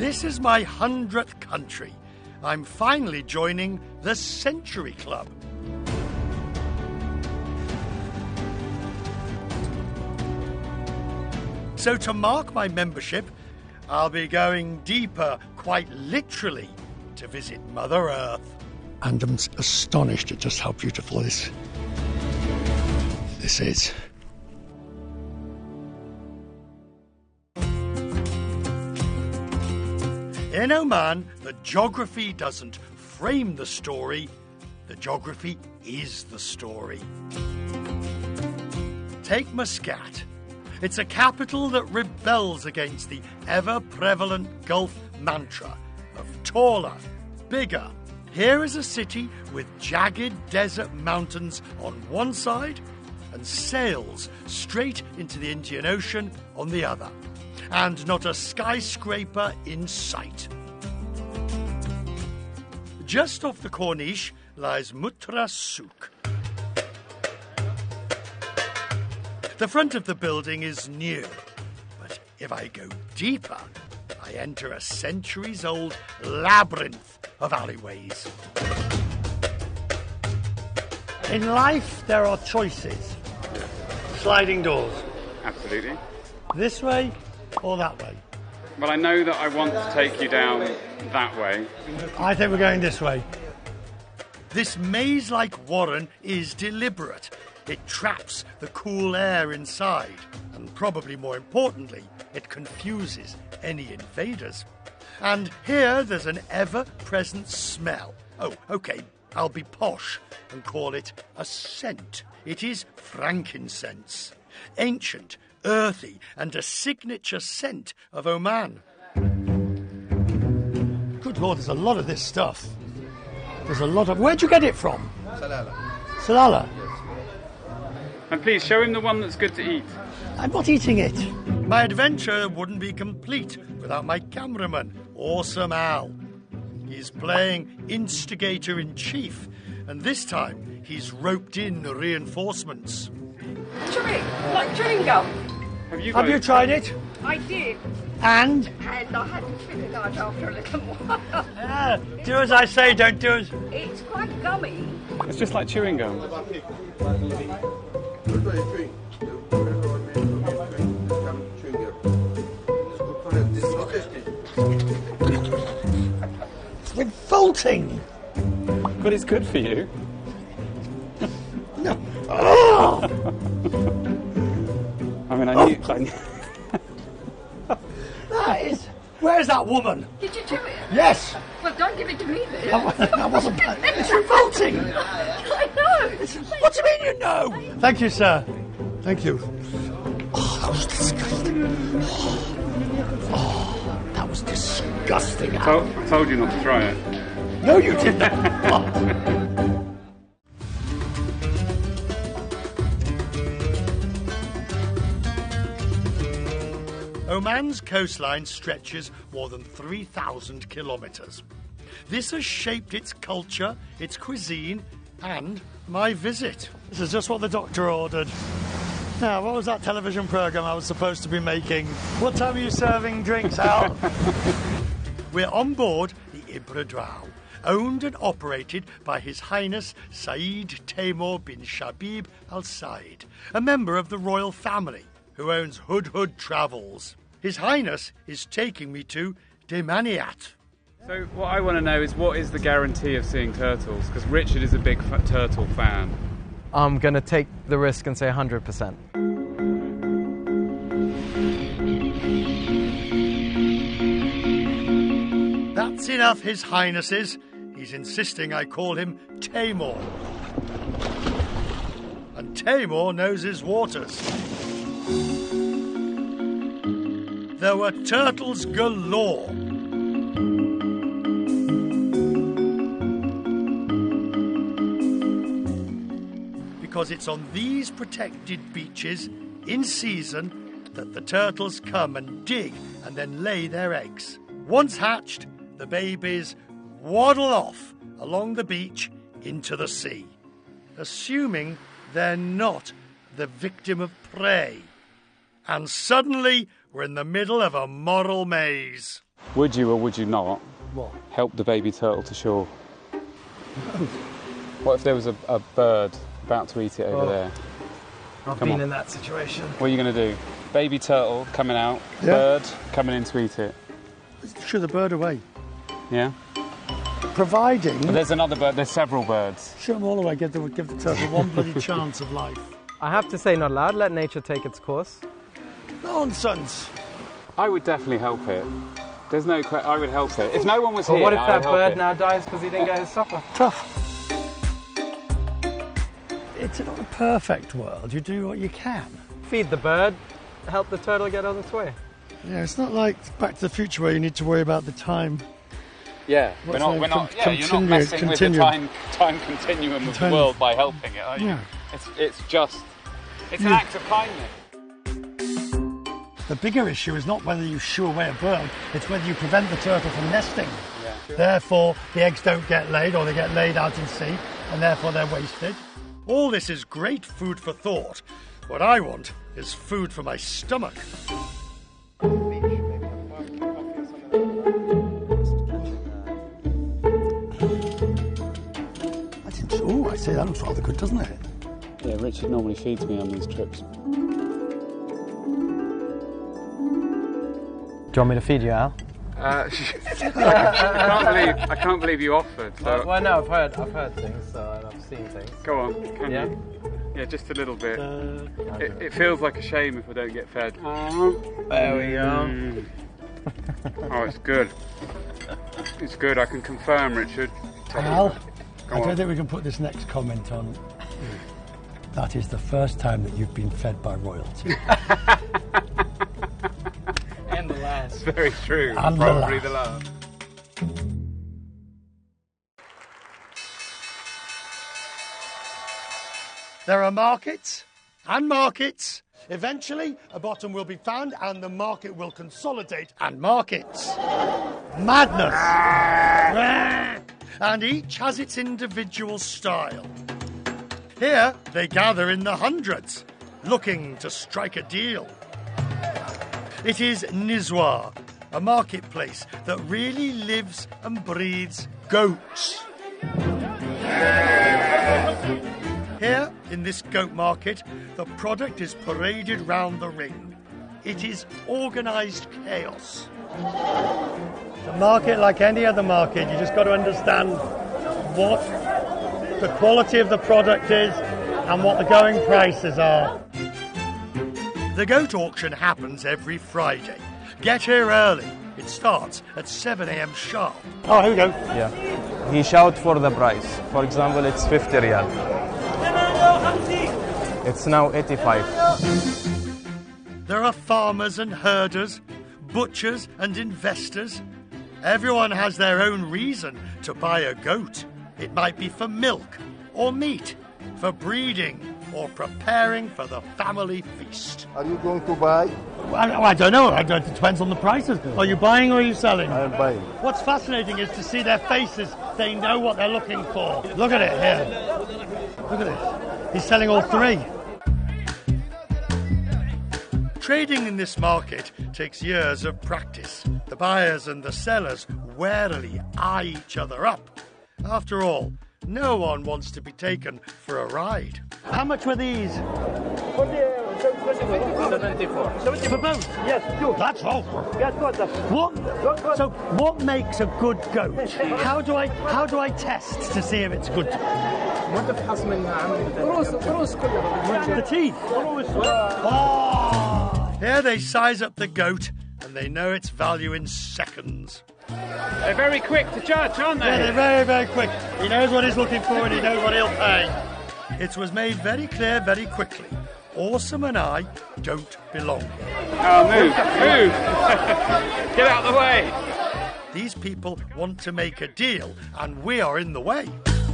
This is my 100th country. I'm finally joining the Century Club. So to mark my membership, I'll be going deeper, quite literally, to visit Mother Earth. And I'm astonished at just how beautiful this is. In Oman, the geography doesn't frame the story, the geography is the story. Take Muscat. It's a capital that rebels against the ever-prevalent Gulf mantra of taller, bigger. Here is a city with jagged desert mountains on one side and sails straight into the Indian Ocean on the other, and not a skyscraper in sight. Just off the Corniche lies Muttra Souk. The front of the building is new, but if I go deeper, I enter a centuries-old labyrinth of alleyways. In life, there are choices. Sliding doors. Absolutely. This way or that way? Well, I know that I want to take you down that way. I think we're going this way. This maze-like warren is deliberate. It traps the cool air inside, and probably more importantly, it confuses any invaders. And here there's an ever-present smell. Oh, okay, I'll be posh and call it a scent. It is frankincense. Ancient, earthy, and a signature scent of Oman. Good Lord, there's a lot of this stuff. There's a lot of... Where'd you get it from? Salalah. Salalah? And please, show him the one that's good to eat. I'm not eating it. My adventure wouldn't be complete without my cameraman, Awesome Al. He's playing instigator-in-chief, and this time he's roped in the reinforcements. Like chewing gum. Have you tried it? I did. And? And I had to spit it out after a little while. Do as I say, don't do as... It's quite gummy. It's just like chewing gum. It's revolting. But it's good for you. No. Oh! I mean, I knew... That is... Where's that woman? Did you chew it? Yes. Well, don't give it to me then. That wasn't... It's revolting. I know. What do you mean you know? Thank you, sir. Thank you. Oh, that was disgusting. Oh, that was disgusting. I told you not to try it. No, you did not. Oman's coastline stretches more than 3,000 kilometres. This has shaped its culture, its cuisine, and my visit. This is just what the doctor ordered. Now, what was that television programme I was supposed to be making? What time are you serving drinks, Al? We're on board the Ibra Drow, owned and operated by His Highness Saeed Taimur bin Shabib Al Said, a member of the royal family who owns Hudhud Travels. His Highness is taking me to Demaniat. So what I want to know is, what is the guarantee of seeing turtles? Because Richard is a big turtle fan. I'm going to take the risk and say 100%. That's enough, His Highnesses. He's insisting I call him Taimur. And Taimur knows his waters. There were turtles galore. Because it's on these protected beaches, in season, that the turtles come and dig and then lay their eggs. Once hatched, the babies waddle off along the beach into the sea, assuming they're not the victim of prey. And suddenly, we're in the middle of a moral maze. Would you or would you not What? help the baby turtle to shore? What if there was a bird about to eat it over there? I've Come been on. in that situation. What are you going to do? Baby turtle coming out, Yeah. bird coming in to eat it. Shoo the bird away. Yeah? Providing... But there's another bird, there's several birds. Shoo them all away, give the turtle one bloody chance of life. I have to say, not allowed. Let nature take its course. Nonsense. I would definitely help it. There's no I would help it. If no one was But here, what if I that would help bird it. now dies because he didn't get his supper? Tough. It's not a perfect world. You do what you can. Feed the bird, help the turtle get on its way. Yeah, it's not like Back to the Future where you need to worry about the time. Yeah, What's you're that? not messing with the time continuum of the world by helping it, are you? Yeah. It's an act of kindness. The bigger issue is not whether you shoo away a bird, it's whether you prevent the turtle from nesting. Yeah. Therefore, the eggs don't get laid or they get laid out in sea, and therefore they're wasted. All this is great food for thought. What I want is food for my stomach. Oh, I say that looks rather good, doesn't it? Yeah, Richard normally feeds me on these trips. Do you want me to feed you, Al? I can't believe you offered. So. Well, no, I've heard things, so I've seen things. Go on, can Yeah? you? Yeah, just a little bit. It feels like a shame if I don't get fed. There we go. Oh, it's good. It's good, I can confirm, Richard. Al, I on. don't think we can put this next comment on. That is the first time that you've been fed by royalty. And the last. It's very true. And the Probably last. the last. There are markets and markets. Eventually, a bottom will be found and the market will consolidate. And markets. Madness. And each has its individual style. Here, they gather in the hundreds, looking to strike a deal. It is Nisoir, a marketplace that really lives and breathes goats. Here, in this goat market, the product is paraded round the ring. It is organised chaos. The market, like any other market, you just got to understand what the quality of the product is and what the going prices are. The goat auction happens every Friday. Get here early. It starts at 7 a.m. sharp. Oh, here we go. Yeah. He shout for the price. For example, it's 50 riyal. It's now 85. There are farmers and herders, butchers and investors. Everyone has their own reason to buy a goat. It might be for milk or meat, for breeding or preparing for the family feast. Are you going to buy? I don't know. It depends on the prices. Are you buying or are you selling? I'm buying. What's fascinating is to see their faces. They know what they're looking for. Look at it here. Look at this. He's selling all three. Trading in this market takes years of practice. The buyers and the sellers warily eye each other up. After all, no one wants to be taken for a ride. How much were these? 74. For both? Yes, good. That's all. What makes a good goat? How do I test to see if it's good? The teeth. Oh. Here they size up the goat and they know its value in seconds. They're very quick to judge, aren't they? Yeah, they're very, very quick. He knows what he's looking for and he knows what he'll pay. It was made very clear very quickly. Awesome and I don't belong here. Oh, move! Get out of the way! These people want to make a deal and we are in the way.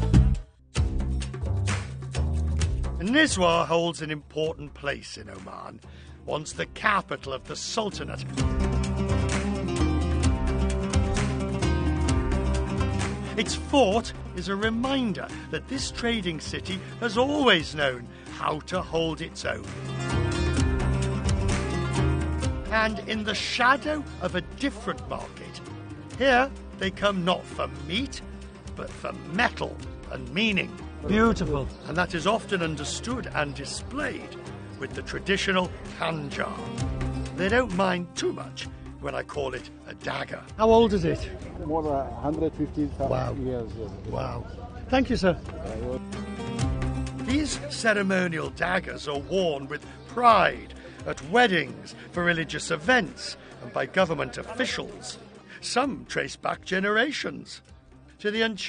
Nisoir holds an important place in Oman, once the capital of the Sultanate. Its fort is a reminder that this trading city has always known how to hold its own. and in the shadow of a different market. Here, they come not for meat, but for metal and meaning. Beautiful. And that is often understood and displayed with the traditional hand jar. They don't mind too much when I call it a dagger. How old is it? More than 150,000 Wow. years. Yes. Wow. Thank you, sir. These ceremonial daggers are worn with pride at weddings, for religious events, and by government officials. Some trace back generations to the